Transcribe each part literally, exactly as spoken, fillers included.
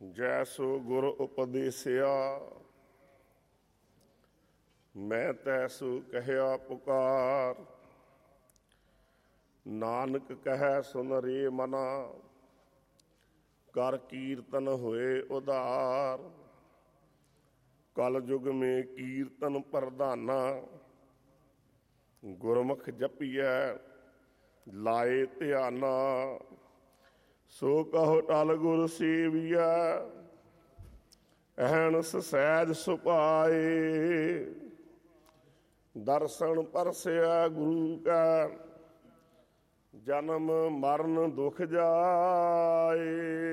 ਜੈਸੋ ਗੁਰ ਉਪਦੇਸਿਆ, ਮੈਂ ਤੈਸੋ ਕਹਿਆ ਪੁਕਾਰ। ਨਾਨਕ ਕਹਿ ਸੁਨ ਰੇ ਮਨਾ, ਕਰ ਕੀਰਤਨ ਹੋਏ ਉਧਾਰ। ਕਲ ਯੁਗ ਮੇ ਕੀਰਤਨ ਪ੍ਰਧਾਨਾ, ਗੁਰਮੁਖ ਜਪੀਐ ਲਾਏ ਧਿਆਨਾ। ਸੋ ਕਹੋ ਟਲ ਗੁਰ ਸੇਵੀਐ, ਅਹਨਸ ਸਹਿਜ ਸੁਭਾਏ। ਦਰਸ਼ਨ ਪਰਸਿਆ ਗੁਰੂ ਕੈ, ਜਨਮ ਮਰਨ ਦੁਖ ਜਾਏ।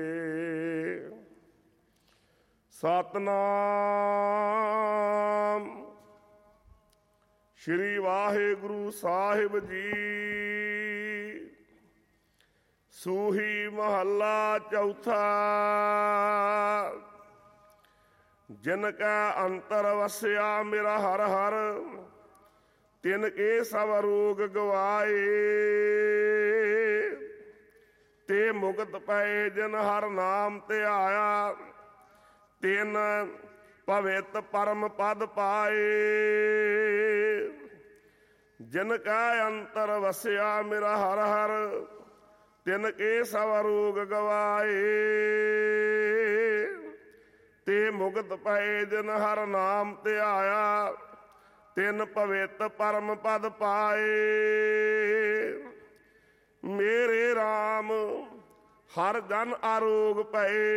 ਸਤਿਨਾਮ ਸ਼੍ਰੀ ਵਾਹਿਗੁਰੂ ਸਾਹਿਬ ਜੀ। ਸੂਹੀ ਮਹੱਲਾ ਚੌਥਾ। ਜਿਨ ਕੈ ਅੰਤਰ ਵਸਿਆ ਮੇਰਾ ਹਰ ਹਰ, ਤਿਨ ਕੇ ਸਭ ਰੋਗ ਗਵਾਏ। ਤੇ ਮੁਕਤ ਪਏ ਜਿਨ ਹਰ ਨਾਮ ਧਿਆਇਆ, ਤਿਨ ਪਵਿੱਤ ਪਰਮ ਪਦ ਪਾਏ। ਜਿਨ ਕੈ ਅੰਤਰ ਵਸਿਆ ਮੇਰਾ ਹਰ ਹਰ, ਤਿਨ ਕੇ ਸਭ ਰੋਗ ਗਵਾਏ। ਤੇ ਮੁਕਤ ਪਏ ਜਿਨ ਹਰ ਨਾਮ ਧਿਆਇਆ, ਤਿਨ ਪਵਿੱਤ ਪਰਮ ਪਦ ਪਾਏ। ਮੇਰੇ ਰਾਮ ਹਰ ਜਨ ਆਰੋਗ ਪਏ,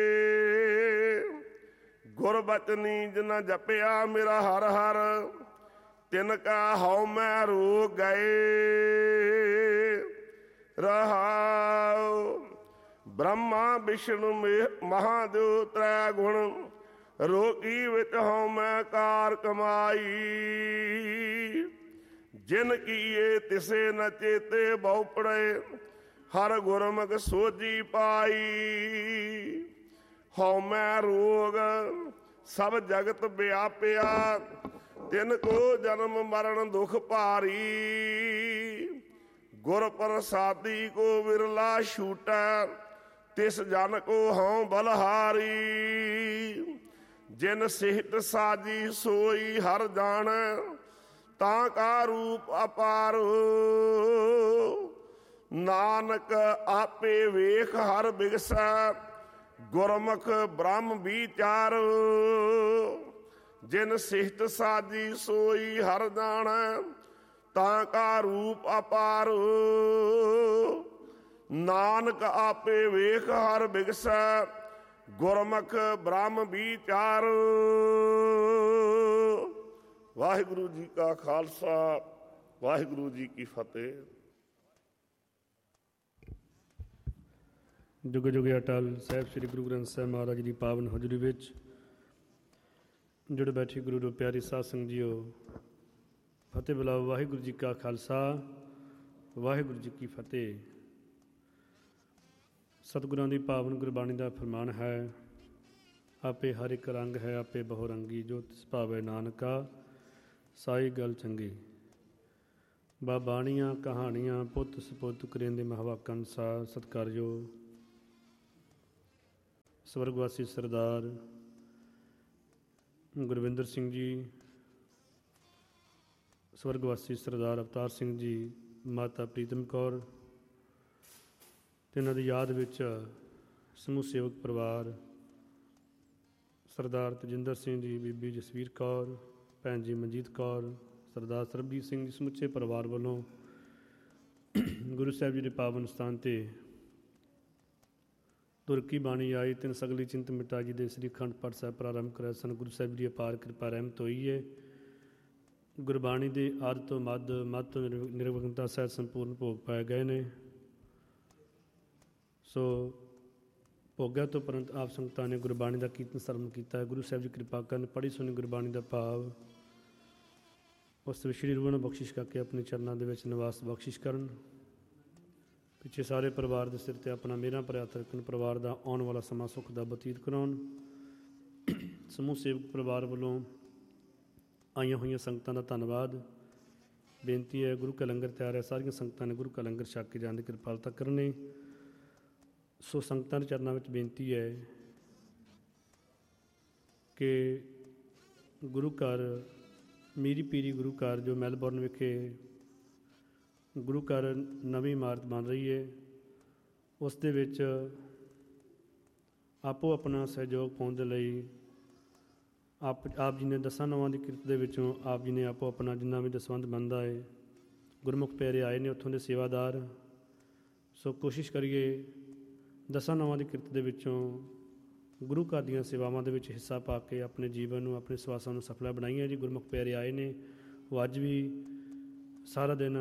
ਗੁਰਬਚਨੀ ਜਿਨ ਜਪਿਆ ਮੇਰਾ ਹਰ ਹਰ, ਤਿਨ ਕਾ ਹਉ ਮੈਂ ਰੋਗ ਗਏ। ਰਹਾਉ ਬ੍ਰਹਮਾ ਵਿਸ਼ਨੂੰ ਮਹਾਦੇਵ ਤ੍ਰੈ ਗੁਣ, ਰੋਗੀ ਵਿੱਚ ਹਉ ਮੈਂ ਕਾਰ ਕਮਾਈ। ਜਿਨ ਕੀਏ ਤਿਸੇ ਨ ਚੇਤੇ ਬਹੁ ਪੜੇ, ਹਰ ਗੁਰਮੁਖ ਸੋਝੀ ਪਾਈ। ਹਉ ਮੈਂ ਰੋਗ ਸਭ ਜਗਤ ਵਿਆਪਿਆ, ਤਿਨ ਕੋ ਜਨਮ ਮਰਨ ਦੁਖ ਭਾਰੀ। ਗੁਰ ਪ੍ਰਸਾਦੀ ਕੋ ਵਿਰਲਾ ਛੂਟੈ, ਤਿਸ ਜਨ ਕੋ ਹਉ ਬਲਹਾਰੀ। ਜਿਨ ਸਿਹਤ ਸਾਜੀ ਸੋਈ ਹਰ ਜਾਣੈ, ਤਾਂ ਕਾ ਰੂਪ ਅਪਾਰ। ਨਾਨਕ ਆਪੇ ਵੇਖ ਹਰ ਬਿਗਸੈ, ਗੁਰਮੁਖ ਬ੍ਰਹਮ ਵਿਚਾਰ। ਜਿਨ ਸਿਹਤ ਸਾਜੀ ਸੋਈ ਹਰ ਜਾਣੈ, ਤਾਂ ਕਾ ਰੂਪ ਅਪਾਰ। ਨਾਨਕ ਆਪੇ ਵੇਖ ਹਰ ਬਿਗਸੈ, ਗੁਰਮੁਖ ਬ੍ਰਹਮ ਵਿਚਾਰ। ਵਾਹਿਗੁਰੂ ਜੀ ਕਾ ਖਾਲਸਾ, ਵਾਹਿਗੁਰੂ ਜੀ ਕੀ ਫਤਿਹ। ਜੁਗ ਜੁਗ ਅਟਲ ਸਾਹਿਬ ਸ੍ਰੀ ਗੁਰੂ ਗ੍ਰੰਥ ਸਾਹਿਬ ਮਹਾਰਾਜ ਦੀ ਪਾਵਨ ਹਜ਼ੂਰੀ ਵਿੱਚ ਜੁੜ ਬੈਠੀ ਗੁਰੂ ਰੂਪ ਪਿਆਰੀ ਸਾਧ ਸੰਗਤ ਜੀਓ, ਫਤਿਹ ਬੁਲਾਓ। ਵਾਹਿਗੁਰੂ ਜੀ ਕਾ ਖਾਲਸਾ, ਵਾਹਿਗੁਰੂ ਜੀ ਕੀ ਫਤਿਹ। ਸਤਿਗੁਰਾਂ ਦੀ ਪਾਵਨ ਗੁਰਬਾਣੀ ਦਾ ਫਰਮਾਨ ਹੈ, ਆਪੇ ਹਰ ਇੱਕ ਰੰਗ ਹੈ ਆਪੇ ਬਹੁ ਰੰਗੀ, ਜੋ ਤਿਸ ਭਾਵੈ ਨਾਨਕਾ ਸਾਈ ਗੱਲ ਚੰਗੀ। ਬਾਬਾਣੀਆਂ ਕਹਾਣੀਆਂ ਪੁੱਤ ਸਪੁੱਤ ਕਰੇਂਦੇ ਮਹਾਵਾਕਾਂ ਅਨੁਸਾਰ ਸਤਿਕਾਰਯੋਗ ਸਵਰਗਵਾਸੀ ਸਰਦਾਰ ਗੁਰਵਿੰਦਰ ਸਿੰਘ ਜੀ, ਸਵਰਗਵਾਸੀ ਸਰਦਾਰ ਅਵਤਾਰ ਸਿੰਘ ਜੀ, ਮਾਤਾ ਪ੍ਰੀਤਮ ਕੌਰ ਅਤੇ ਇਹਨਾਂ ਦੀ ਯਾਦ ਵਿੱਚ ਸਮੂਹ ਸੇਵਕ ਪਰਿਵਾਰ, ਸਰਦਾਰ ਤਜਿੰਦਰ ਸਿੰਘ ਜੀ, ਬੀਬੀ ਜਸਵੀਰ ਕੌਰ, ਭੈਣ ਜੀ ਮਨਜੀਤ ਕੌਰ, ਸਰਦਾਰ ਸਰਬਜੀਤ ਸਿੰਘ ਜੀ, ਸਮੁੱਚੇ ਪਰਿਵਾਰ ਵੱਲੋਂ ਗੁਰੂ ਸਾਹਿਬ ਜੀ ਦੇ ਪਾਵਨ ਸਥਾਨ 'ਤੇ ਤੁਰ ਕੀ ਬਾਣੀ ਆਈ, ਤਿੰਨ ਸਗਲੀ ਚਿੰਤ ਮਿਟਾ ਜੀ ਦੇ ਸ੍ਰੀ ਅਖੰਡ ਪਾਠ ਸਾਹਿਬ ਪ੍ਰਾਰੰਭ ਕਰਿਆ ਸਨ। ਗੁਰੂ ਸਾਹਿਬ ਦੀ ਅਪਾਰ ਕਿਰਪਾ ਰਹਿਮਤ ਹੋਈ ਹੈ। ਗੁਰਬਾਣੀ ਦੇ ਆਦਿ ਤੋਂ ਮੱਧ, ਮੱਧ ਤੋਂ ਨਿਰਵਿਘਨਤਾ ਸਹਿਤ ਸੰਪੂਰਨ ਭੋਗ ਪਾਏ ਗਏ ਨੇ। ਸੋ ਭੋਗਿਆ ਤੋਂ ਉਪਰੰਤ ਆਪ ਸੰਗਤਾਂ ਨੇ ਗੁਰਬਾਣੀ ਦਾ ਕੀਰਤਨ ਸਰਵਣ ਕੀਤਾ ਹੈ। ਗੁਰੂ ਸਾਹਿਬ ਜੀ ਕਿਰਪਾ ਕਰਨ, ਪੜ੍ਹੀ ਸੁਣੀ ਗੁਰਬਾਣੀ ਦਾ ਭਾਵ ਉਸ ਵਿਸ਼ੜੀ ਰੂਹਾਂ ਨੂੰ ਬਖਸ਼ਿਸ਼ ਕਰਕੇ ਆਪਣੇ ਚਰਨਾਂ ਦੇ ਵਿੱਚ ਨਿਵਾਸ ਬਖਸ਼ਿਸ਼ ਕਰਨ। ਪਿੱਛੇ ਸਾਰੇ ਪਰਿਵਾਰ ਦੇ ਸਿਰ 'ਤੇ ਆਪਣਾ ਮਿਹਰਾਂ ਭਰਿਆ ਹੱਥ ਰੱਖਣ, ਪਰਿਵਾਰ ਦਾ ਆਉਣ ਵਾਲਾ ਸਮਾਂ ਸੁੱਖ ਦਾ ਬਤੀਤ ਕਰਾਉਣ। ਸਮੂਹ ਸੇਵਕ ਪਰਿਵਾਰ ਵੱਲੋਂ ਆਈਆਂ ਹੋਈਆਂ ਸੰਗਤਾਂ ਦਾ ਧੰਨਵਾਦ। ਬੇਨਤੀ ਹੈ, ਗੁਰੂ ਕਾ ਲੰਗਰ ਤਿਆਰ ਹੈ, ਸਾਰੀਆਂ ਸੰਗਤਾਂ ਨੇ ਗੁਰੂ ਕਾ ਲੰਗਰ ਛਕ ਕੇ ਜਾਣ ਦੀ ਕਿਰਪਾਲਤਾ ਕਰਨੀ। ਸੋ ਸੰਗਤਾਂ ਦੇ ਚਰਨਾਂ ਵਿੱਚ ਬੇਨਤੀ ਹੈ ਕਿ ਗੁਰੂ ਘਰ ਮੀਰੀ ਪੀਰੀ ਗੁਰੂ ਘਰ ਜੋ ਮੈਲਬੌਰਨ ਵਿਖੇ ਗੁਰੂ ਘਰ ਨਵੀਂ ਇਮਾਰਤ ਬਣ ਰਹੀ ਹੈ, ਉਸ ਦੇ ਵਿੱਚ ਆਪੋ ਆਪਣਾ ਸਹਿਯੋਗ ਪਾਉਣ ਦੇ ਲਈ ਆਪ ਆਪ ਜੀ ਨੇ ਦਸਾਂ ਨੌਵਾਂ ਦੀ ਕਿਰਤ ਦੇ ਵਿੱਚੋਂ ਆਪ ਜੀ ਨੇ ਆਪੋ ਆਪਣਾ ਜਿੰਨਾ ਵੀ ਦਸਵੰਧ ਬਣਦਾ ਹੈ, ਗੁਰਮੁਖ ਪਿਆਰੇ ਆਏ ਨੇ ਉੱਥੋਂ ਦੇ ਸੇਵਾਦਾਰ। ਸੋ ਕੋਸ਼ਿਸ਼ ਕਰੀਏ ਦਸਾਂ ਨੌਵਾਂ ਦੀ ਕਿਰਤ ਦੇ ਵਿੱਚੋਂ ਗੁਰੂ ਘਰ ਦੀਆਂ ਸੇਵਾਵਾਂ ਦੇ ਵਿੱਚ ਹਿੱਸਾ ਪਾ ਕੇ ਆਪਣੇ ਜੀਵਨ ਨੂੰ, ਆਪਣੇ ਸਵਾਸਾਂ ਨੂੰ ਸਫਲਾ ਬਣਾਈਏ ਜੀ। ਗੁਰਮੁਖ ਪਿਆਰੇ ਆਏ ਨੇ, ਉਹ ਅੱਜ ਵੀ ਸਾਰਾ ਦਿਨ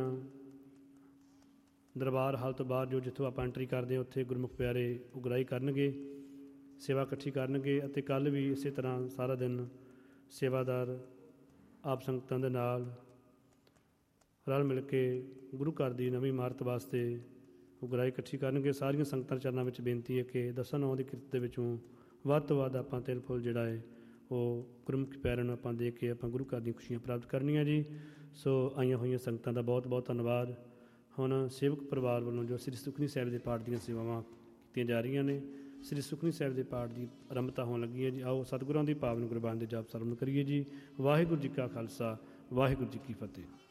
ਦਰਬਾਰ ਹਾਲ ਤੋਂ ਬਾਅਦ ਜੋ ਜਿੱਥੋਂ ਆਪਾਂ ਐਂਟਰੀ ਕਰਦੇ ਹਾਂ ਉੱਥੇ ਗੁਰਮੁਖ ਪਿਆਰੇ ਉਗਰਾਹੀ ਕਰਨਗੇ, ਸੇਵਾ ਇਕੱਠੀ ਕਰਨਗੇ। ਅਤੇ ਕੱਲ੍ਹ ਵੀ ਇਸੇ ਤਰ੍ਹਾਂ ਸਾਰਾ ਦਿਨ ਸੇਵਾਦਾਰ ਆਪ ਸੰਗਤਾਂ ਦੇ ਨਾਲ ਰਲ ਮਿਲ ਕੇ ਗੁਰੂ ਘਰ ਦੀ ਨਵੀਂ ਇਮਾਰਤ ਵਾਸਤੇ ਉਗਰਾਹੀ ਇਕੱਠੀ ਕਰਨਗੇ। ਸਾਰੀਆਂ ਸੰਗਤਾਂ ਚਰਨਾਂ ਵਿੱਚ ਬੇਨਤੀ ਹੈ ਕਿ ਦਸਾਂ ਨੌਂ ਦੀ ਕਿਰਤ ਦੇ ਵਿੱਚੋਂ ਵੱਧ ਤੋਂ ਵੱਧ ਆਪਾਂ ਤਿਲ ਫੁੱਲ ਜਿਹੜਾ ਹੈ ਉਹ ਗੁਰਮੁਖੀ ਪਿਆਰਿਆਂ ਨੂੰ ਆਪਾਂ ਦੇ ਕੇ ਆਪਾਂ ਗੁਰੂ ਘਰ ਦੀਆਂ ਖੁਸ਼ੀਆਂ ਪ੍ਰਾਪਤ ਕਰਨੀਆਂ ਜੀ। ਸੋ ਆਈਆਂ ਹੋਈਆਂ ਸੰਗਤਾਂ ਦਾ ਬਹੁਤ ਬਹੁਤ ਧੰਨਵਾਦ। ਹੁਣ ਸੇਵਕ ਪਰਿਵਾਰ ਵੱਲੋਂ ਜੋ ਸ੍ਰੀ ਸੁਖਮਨੀ ਸਾਹਿਬ ਦੇ ਪਾਠ ਦੀਆਂ ਸੇਵਾਵਾਂ ਕੀਤੀਆਂ ਜਾ ਰਹੀਆਂ ਨੇ, ਸ੍ਰੀ ਸੁਖਮਨੀ ਸਾਹਿਬ ਦੇ ਪਾਠ ਦੀ ਆਰੰਭਤਾ ਹੋਣ ਲੱਗੀ ਹੈ ਜੀ। ਆਓ ਸਤਿਗੁਰਾਂ ਦੀ ਪਾਵਨ ਗੁਰਬਾਣੀ ਦੇ ਜਾਪ ਸਰਵਣ ਕਰੀਏ ਜੀ। ਵਾਹਿਗੁਰੂ ਜੀ ਕਾ ਖਾਲਸਾ, ਵਾਹਿਗੁਰੂ ਜੀ ਕੀ ਫਤਿਹ।